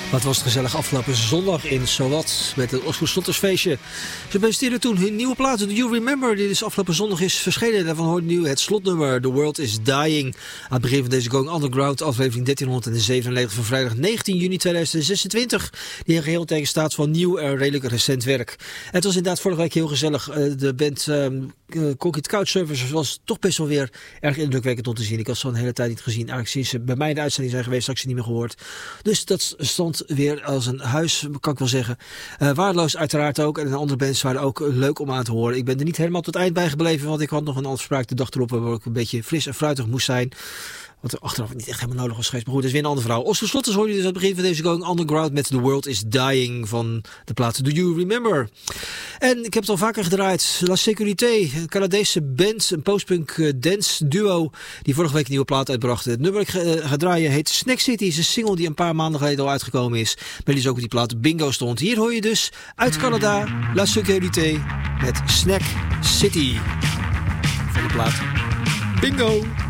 Wat was het gezellig afgelopen zondag in Zowat met het Oscar Slottersfeestje. Ze presenteerden toen hun nieuwe plaat, Do You Remember, die dus afgelopen zondag is verschenen. Daarvan hoort nu het slotnummer, The World Is Dying. Aan het begin van deze Going Underground, aflevering 1397 van vrijdag 19 juni 2026. Die in geheel teken staat van nieuw en redelijk recent werk. Het was inderdaad vorige week heel gezellig. De band Concrete Couchsurfers was toch best wel weer erg indrukwekkend om te zien. Ik had ze al een hele tijd niet gezien. Eigenlijk sinds ze bij mij in de uitzending zijn geweest, had ik ze niet meer gehoord. Dus dat stond weer als een huis, kan ik wel zeggen. Waardeloos uiteraard ook. En de andere bands waren ook leuk om aan te horen. Ik ben er niet helemaal tot het eind bij gebleven, want ik had nog een afspraak de dag erop waar ik een beetje fris en fruitig moest zijn. Wat er achteraf niet echt helemaal nodig was geweest. Maar goed, dat is weer een andere verhaal. Oscar Slotters hoor je dus aan het begin van deze Going Underground met The World Is Dying van de plaat Do You Remember. En ik heb het al vaker gedraaid. La Sécurité, een Canadese band, een postpunk dance duo die vorige week een nieuwe plaat uitbracht. Het nummer dat ik ga draaien heet Snack City. Is een single die een paar maanden geleden al uitgekomen is. Maar die is ook op die plaat Bingo stond. Hier hoor je dus uit Canada La Sécurité met Snack City van de plaat Bingo.